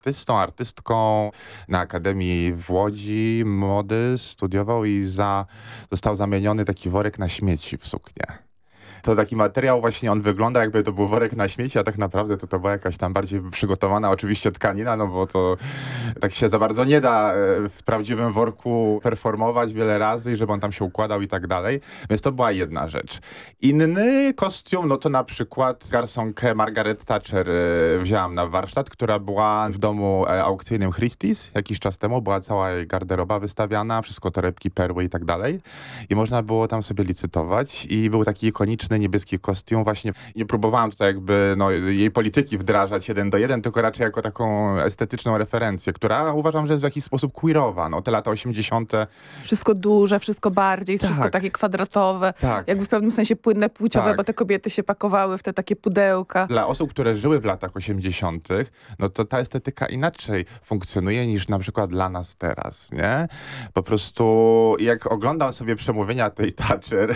artystką na Akademii w Łodzi mody studiował i został zamieniony taki worek na śmieci w suknię. To taki materiał właśnie, on wygląda jakby to był worek na śmieci, a tak naprawdę to była jakaś tam bardziej przygotowana oczywiście tkanina, no bo to tak się za bardzo nie da w prawdziwym worku performować wiele razy i żeby on tam się układał i tak dalej. Więc to była jedna rzecz. Inny kostium, no to na przykład garsonkę Margaret Thatcher wzięłam na warsztat, która była w domu aukcyjnym Christie's jakiś czas temu, była cała jej garderoba wystawiana, wszystko torebki, perły i tak dalej. I można było tam sobie licytować i był taki ikoniczny niebieski kostium. Właśnie nie próbowałam tutaj jakby jej polityki wdrażać 1:1, tylko raczej jako taką estetyczną referencję, która uważam, że jest w jakiś sposób queerowa. No, te lata 80. Wszystko duże, wszystko bardziej, wszystko takie kwadratowe. Tak. Jakby w pewnym sensie płynne płciowe, bo te kobiety się pakowały w te takie pudełka. Dla osób, które żyły w latach 80., no to ta estetyka inaczej funkcjonuje niż na przykład dla nas teraz, nie? Po prostu jak oglądam sobie przemówienia tej Thatcher,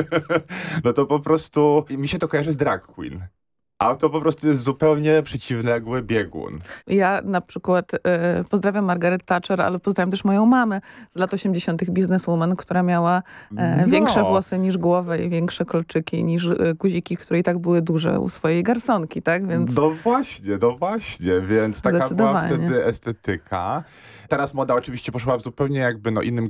no to po prostu mi się to kojarzy z drag queen. A to po prostu jest zupełnie przeciwległy biegun. Ja na przykład pozdrawiam Margaret Thatcher, ale pozdrawiam też moją mamę z lat 80. bizneswoman, która miała większe włosy niż głowę i większe kolczyki niż guziki, które i tak były duże u swojej garsonki, tak? Więc... No właśnie, więc taka była wtedy estetyka. Teraz moda oczywiście poszła w zupełnie jakby innym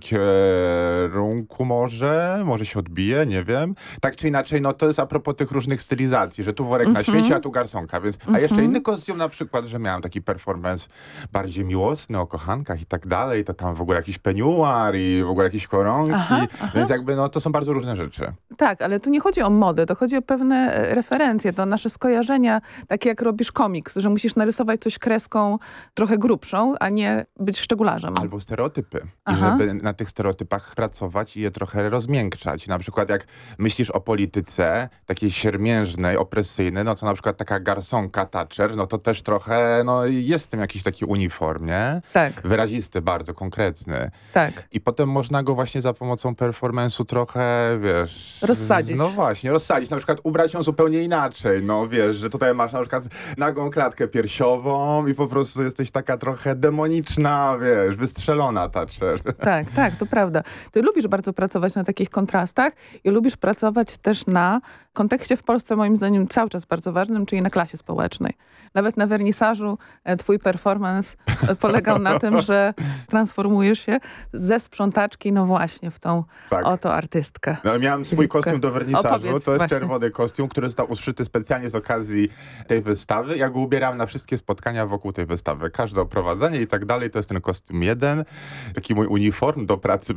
kierunku może się odbije, nie wiem. Tak czy inaczej, no to jest a propos tych różnych stylizacji, że tu worek na śmieci, a tu garsonka, więc a jeszcze inny kostium na przykład, że miałem taki performance bardziej miłosny o kochankach i tak dalej, to tam w ogóle jakiś peniuar i w ogóle jakieś koronki, więc jakby to są bardzo różne rzeczy. Tak, ale tu nie chodzi o modę, to chodzi o pewne referencje, to nasze skojarzenia, takie jak robisz komiks, że musisz narysować coś kreską trochę grubszą, a nie być szczegularzem. Albo stereotypy. I żeby na tych stereotypach pracować i je trochę rozmiękczać. Na przykład jak myślisz o polityce takiej siermiężnej, opresyjnej, no to na przykład taka garsonka Thatcher, no to też trochę, jest w tym jakiś taki uniform, nie? Tak. Wyrazisty, bardzo konkretny. Tak. I potem można go właśnie za pomocą performance'u trochę, wiesz... Rozsadzić. No właśnie, rozsadzić. Na przykład ubrać ją zupełnie inaczej. No wiesz, że tutaj masz na przykład nagą klatkę piersiową i po prostu jesteś taka trochę demoniczna, wiesz, wystrzelona Thatcher. Tak, to prawda. Ty lubisz bardzo pracować na takich kontrastach i lubisz pracować też na kontekście w Polsce moim zdaniem cały czas bardzo ważnym, czyli na klasie społecznej. Nawet na wernisażu twój performance polegał na tym, że transformujesz się ze sprzątaczki, no właśnie, w tą oto artystkę. No, miałem swój kostium do wernisażu. To jest właśnie. czerwony kostium, który został uszyty specjalnie z okazji tej wystawy. Ja go ubieram na wszystkie spotkania wokół tej wystawy. Każde oprowadzenie i tak dalej. To jest ten kostium jeden. Taki mój uniform do pracy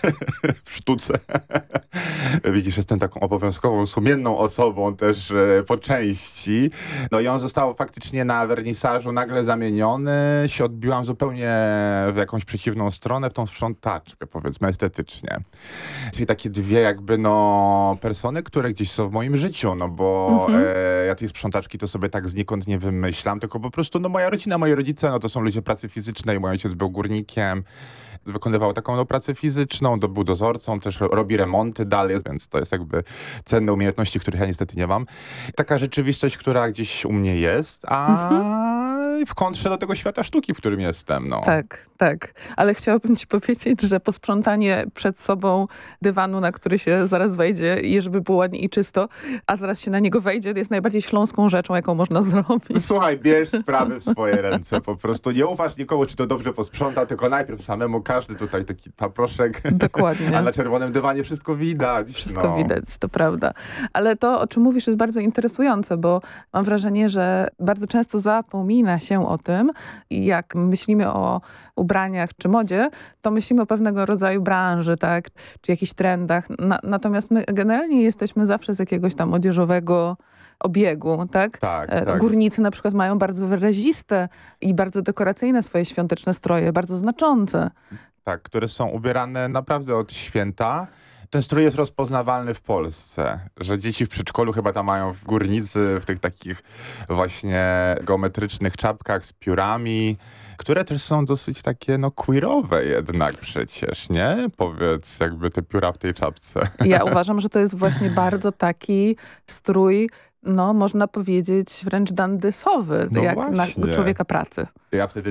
w sztuce. Widzisz, jestem taką obowiązkową, sumienną osobą też po części. No i on został faktycznie na wernisażu nagle zamieniony. Się odbiłam zupełnie w jakąś przeciwną stronę, w tą sprzątaczkę, powiedzmy, estetycznie. Czyli takie dwie jakby persony, które gdzieś są w moim życiu, no bo ja tej sprzątaczki to sobie tak znikąd nie wymyślam, tylko po prostu moja rodzina, moi rodzice, no to są ludzie pracy fizycznej, mój ojciec był górnikiem, wykonywał taką pracę fizyczną, był dozorcą, też robi remonty dalej, więc to jest jakby cenne umiejętności, których ja niestety nie mam. Taka rzeczywistość, która gdzieś u mnie jest, a w kontrze do tego świata sztuki, w którym jestem. No. Tak. Ale chciałabym ci powiedzieć, że posprzątanie przed sobą dywanu, na który się zaraz wejdzie i żeby było ładnie i czysto, a zaraz się na niego wejdzie, jest najbardziej śląską rzeczą, jaką można zrobić. Słuchaj, bierz sprawy w swoje ręce po prostu. Nie ufasz nikomu, czy to dobrze posprząta, tylko najpierw samemu każdy tutaj taki paproszek. Dokładnie. A na czerwonym dywanie wszystko widać. Wszystko widać, to prawda. Ale to, o czym mówisz, jest bardzo interesujące, bo mam wrażenie, że bardzo często zapomina się o tym, jak myślimy o ubraniach czy modzie, to myślimy o pewnego rodzaju branży, tak? Czy jakichś trendach. Natomiast my generalnie jesteśmy zawsze z jakiegoś tam odzieżowego obiegu, tak? Tak. Górnicy na przykład mają bardzo wyraziste i bardzo dekoracyjne swoje świąteczne stroje, bardzo znaczące. Tak, które są ubierane naprawdę od święta. Ten strój jest rozpoznawalny w Polsce, że dzieci w przedszkolu chyba tam mają w górnicy, w tych takich właśnie geometrycznych czapkach z piórami, które też są dosyć takie queerowe jednak przecież, nie? Powiedz, jakby te pióra w tej czapce. Ja uważam, że to jest właśnie bardzo taki strój, można powiedzieć wręcz dandysowy, jak właśnie. na człowieka pracy. Ja wtedy